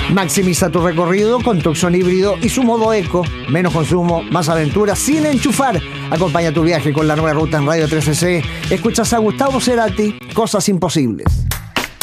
Maximiza tu recorrido con Tucson híbrido y su modo eco. Menos consumo, más aventura, sin enchufar. Acompaña tu viaje con la nueva ruta en Radio 13C. Escuchas a Gustavo Cerati, Cosas Imposibles.